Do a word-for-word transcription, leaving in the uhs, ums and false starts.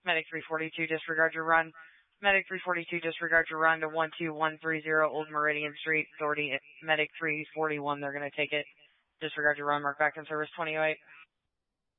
Medic three forty-two, disregard your run. Medic three forty-two, disregard your run to one two one three zero Old Meridian Street. Authority, Medic three forty-one, they're going to take it. Disregard your run, mark back in service twenty oh eight.